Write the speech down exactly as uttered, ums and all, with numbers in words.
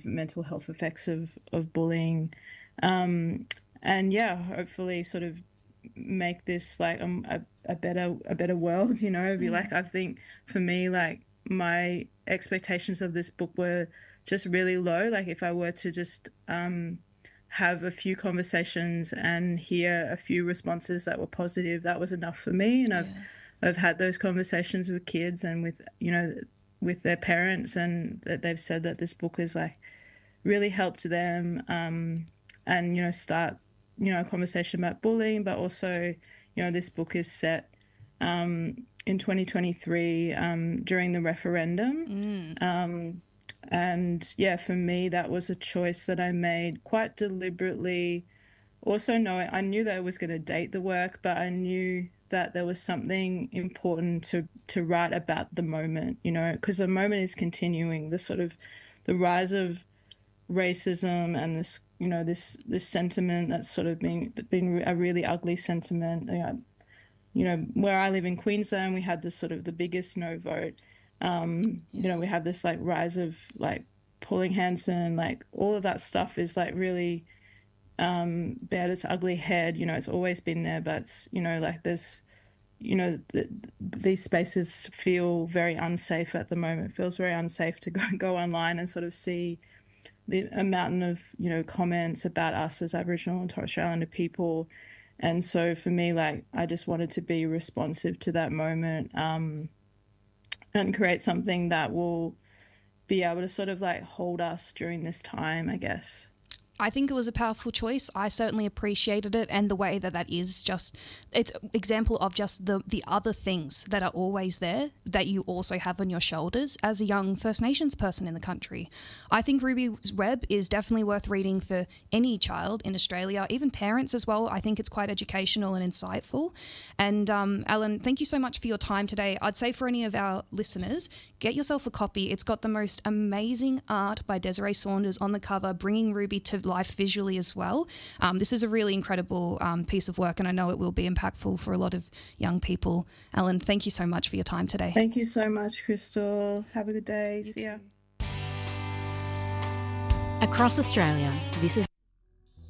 mental health effects of, of bullying. Um, and yeah, hopefully sort of make this like um, a, a better a better world, you know. Be like, I think for me, like my expectations of this book were just really low. Like if I were to just um have a few conversations and hear a few responses that were positive, that was enough for me. And I've Yeah. I've had those conversations with kids and with, you know, with their parents, and that they've said that this book has like really helped them, um, and, you know, start, you know, a conversation about bullying. But also, you know, this book is set um, in twenty twenty-three um, during the referendum. Mm. Um, and yeah, for me, that was a choice that I made quite deliberately. Also, knowing I knew that I was going to date the work, but I knew that there was something important to to write about the moment, you know, because the moment is continuing. The sort of the rise of racism and this, you know, this this sentiment that's sort of been been a really ugly sentiment. You know, you know, where I live in Queensland, we had this sort of the biggest no vote. Um, Yeah. you know, we have this like rise of like Pauline Hanson, like all of that stuff is like really um bared its ugly head. You know, it's always been there, but it's, you know, like there's, you know, th- these spaces feel very unsafe at the moment. It feels very unsafe to go go online and sort of see the a mountain of, you know, comments about us as Aboriginal and Torres Strait Islander people. And so for me, like I just wanted to be responsive to that moment, um, and create something that will be able to sort of like hold us during this time, I guess. I think it was a powerful choice. I certainly appreciated it, and the way that that is just, it's an example of just the, the other things that are always there that you also have on your shoulders as a young First Nations person in the country. I think Ruby's Web is definitely worth reading for any child in Australia, even parents as well. I think it's quite educational and insightful. And um, Ellen, thank you so much for your time today. I'd say for any of our listeners, get yourself a copy. It's got the most amazing art by Desiree Saunders on the cover, bringing Ruby to life visually as well. Um, this is a really incredible um, piece of work, and I know it will be impactful for a lot of young people. Ellen, thank you so much for your time today. Thank you so much, Crystal. Have a good day. You See ya. too. Across Australia, this is